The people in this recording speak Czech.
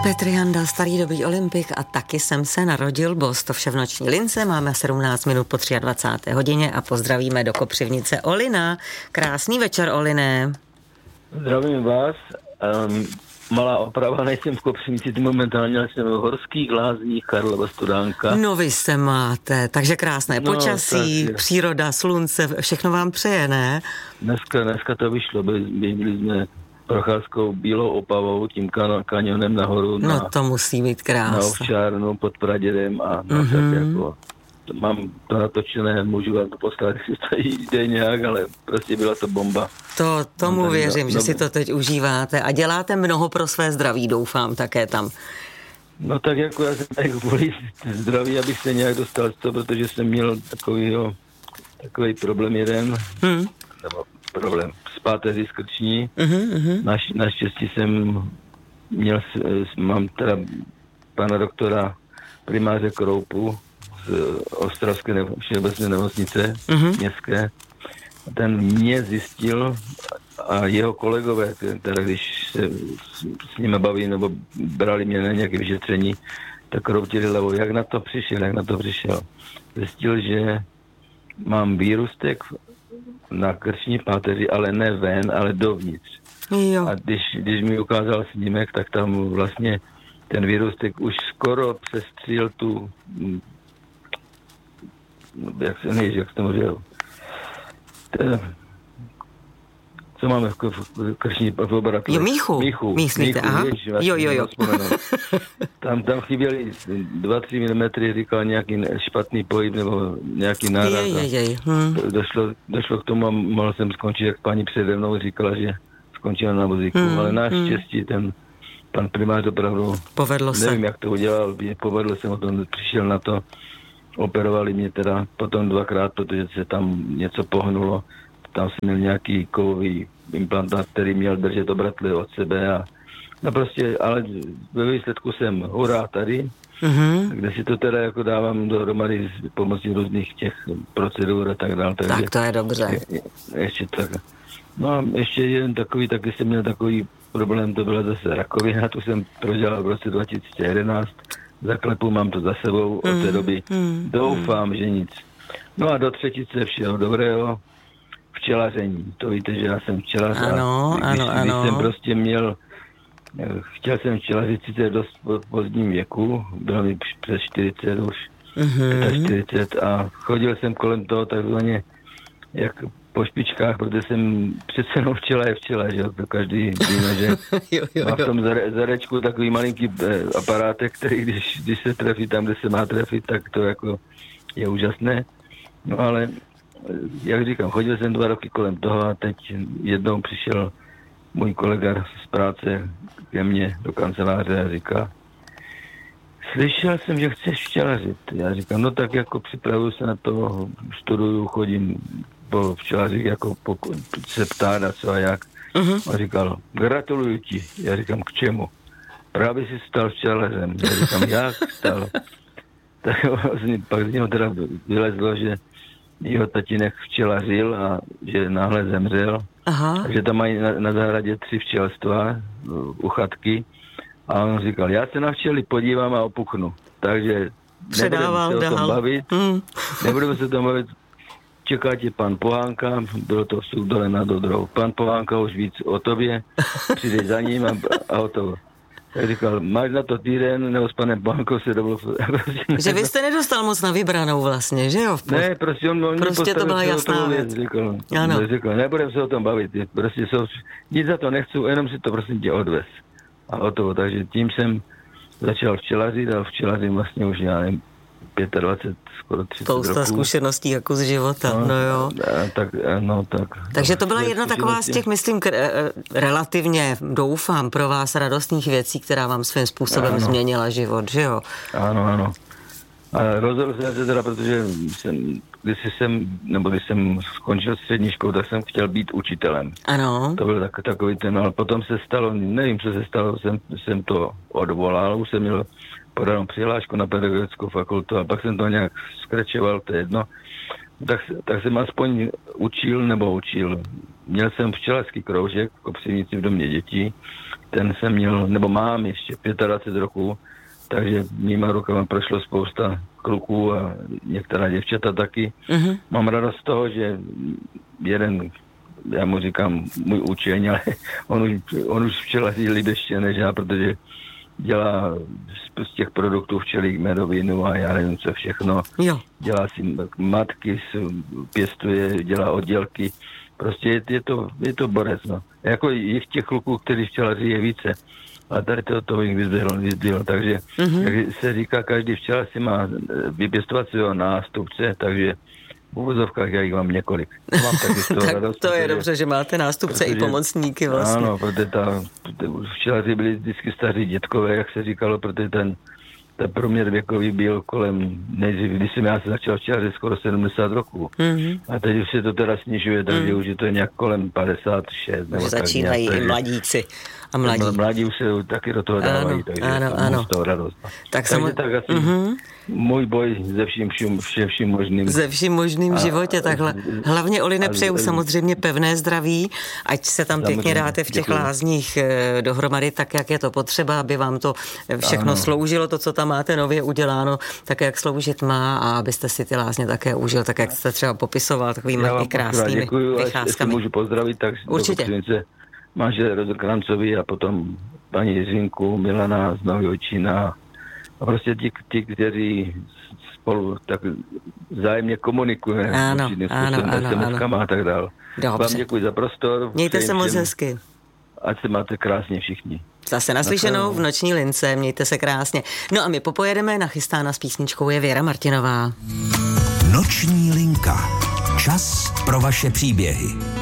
Petr Janda, starý dobrý olympik a taky jsem se narodil, boss, to vše v noční lince, máme 17 minut po 23. hodině a pozdravíme do Kopřivnice Olina. Krásný večer, Oliné. Zdravím vás. Malá oprava, nejsem v Kopřivnici, momentálně jsem v Horských Lázních, Karlova Studánka. No vy se máte, takže krásné počasí, příroda, slunce, všechno vám přeje, ne? Dneska to vyšlo, byli jsme procházkou Bílou Opavou, tím kanionem nahoru. No to musí být krásné. Na Ovčárnu pod Pradědem a tak jako... Mám to natočené, můžu vám to poslat, jestli to jde nějak, ale prostě byla to bomba. Tomu věřím, že si to teď užíváte a děláte mnoho pro své zdraví, doufám, také tam. No tak jako já jsem tady kvůli zdraví, abych se nějak dostal z toho, protože jsem měl takový problém jeden, nebo problém s páteří skrční. Naštěstí mám teda pana doktora primáře Kroupu z Ostravské všeobecné nemocnice městské. Ten mě zjistil a jeho kolegové, teda když se s nimi baví nebo brali mě na nějaké vyšetření, tak kroutili hlavou, jak na to přišel. Zjistil, že mám výrůstek na krční páteři, ale ne ven, ale dovnitř. Jo. A když mi ukázal snímek, tak tam vlastně ten výrůstek už skoro přestřel tu jak se to může... Co máme v krční laboratoři? Míchu. Myslíte, aha. Jo. Tam chyběly 2-3 mm, říkal nějaký špatný pohyb nebo nějaký náraz. Došlo k tomu a mohl jsem skončit, jak paní přede mnou říkala, že skončila na vozíku. Ale naštěstí ten pan primář opravdu... Povedlo se. Nevím, jak to udělal, povedlo se, o tom přišel na to. Operovali mě teda potom 2krát, protože se tam něco pohnulo. Tam jsem měl nějaký kovový implantát, který měl držet obratle od sebe a no prostě, ale ve výsledku jsem hurá tady, kde si to teda jako dávám dohromady s pomocí různých těch procedur a tak dále. Tak to je dobře. Ještě tak. No a ještě jeden takový, taky jsem měl takový problém, to byla zase rakovina, tu jsem prodělal v roce 2011. Zaklepu, mám to za sebou od té doby. Doufám, že nic. No a do třetice všeho dobrého. Včelaření. To víte, že já jsem včelař. Ano. Když jsem prostě chtěl jsem včelařit sice dost v pozdním věku, bylo mi přes 40 už, 40 a chodil jsem kolem toho takzvaně jak po špičkách, protože jsem přece jenom včela je včela, že to každý víme, že má v tom zadečku takový malinký aparátek, který když se trefí tam, kde se má trefit, tak to jako je úžasné. No ale, jak říkám, chodil jsem 2 roky kolem toho a teď jednou přišel můj kolega z práce ke mně do kanceláře a říká, slyšel jsem, že chceš včelařit. Já říkám, no tak jako připravuju se na to, studuju, chodím po včelařích, jako se ptát a co a jak. A říkal, gratuluju ti. Já říkám, k čemu? Právě si stal včelařem. Já říkám, jak stal? Tak vlastně pak z něho teda vylezlo, že jeho tatínek včelařil a že náhle zemřel. Aha. Takže tam mají na zahradě 3 včelstva u chatky. A on říkal, já se na včely podívám a opuchnu. Takže nebudeme se o tom bavit. Nebudeme se o tom bavit. Čeká tě pan Pohánka, bylo to vstup dole na Dodrou. Pan Pohánka už víc o tobě, přijdeš za ním a hotovo. Tak říkal, máš na to týden, nebo s panem Pohánkou se domluv. Že vy jste nedostal moc na vybranou vlastně, že jo? Ne, prostě on prostě to byla jasná věc. Říkal, nebudem se o tom bavit, prostě nic za to nechci, jenom si to prosím tě odvez. A hotovo, takže tím jsem začal včelařit a včelařím vlastně už já nevím, 25, skoro 30 Spousta roků. Zkušeností jako z života, no jo. Takže to byla jedna taková z těch, myslím, relativně, doufám, pro vás radostných věcí, která vám svým způsobem změnila život, že jo? Ano. A rozhodl jsem se teda, protože když jsem skončil střední školu, tak jsem chtěl být učitelem. Ano. To byl takový ten, ale potom se stalo, nevím, co se stalo, jsem to odvolal, už jsem měl podanou přihlášku na pedagogickou fakultu a pak jsem to nějak skračoval, to je jedno. Tak jsem aspoň učil. Měl jsem včelařský kroužek v Kopřivnici v domě dětí, ten jsem měl, nebo mám ještě 25 roků, takže mýma rukama prošlo spousta kluků a některá děvčata taky. Mám radost z toho, že jeden, já mu říkám můj učeň, ale on už včelaří líp ještě než já, protože dělá z těch produktů včelí medovinu a já nevím co všechno. Jo. Dělá si matky, pěstuje, dělá oddělky. Prostě je to borec, no. Jako jich těch kluků, kteří včelaří je více. A tady to jich vyzdvihlo. Takže jak se říká, každý včelař si má vypěstovat svého nástupce, takže v uvozovkách já jich mám několik. Mám tak radost, to je dobře, že máte nástupce i pomocníky vlastně. Ano, protože včelaři byli vždycky staří dětkové, jak se říkalo, protože ten průměr věkový byl kolem, nejdřív, když jsem já se začal včelařit skoro 70 roků. A teď už se to teda snižuje, takže už je to nějak kolem 56. Nebo začínají i mladíci. A mladí už se taky do toho dávají, takže mám z toho radost. Tak asi můj boj se vším možným. Ze vším možným životě, takhle. Hlavně, Oli, nepřeju samozřejmě pevné zdraví, ať se tam pěkně dáte v těch lázních dohromady, tak jak je to potřeba, aby vám to všechno sloužilo, to, co tam máte nově uděláno, tak jak sloužit má a abyste si ty lázně také užil, tak jak jste třeba popisoval takovými krásnými vycházkami. Jestli můžu pozdravit, tak určitě. Manžel Rozokrancovi a potom paní Jiřinku, Milana z Novojičína a prostě ti, kteří spolu tak vzájemně komunikuje. Ano. A tak dál. Vám děkuji za prostor. Mějte se moc hezky. Ať se máte krásně všichni. Zase naslyšenou v Noční lince, mějte se krásně. No a my popojedeme, nachystána s písničkou je Věra Martinová. Noční linka. Čas pro vaše příběhy.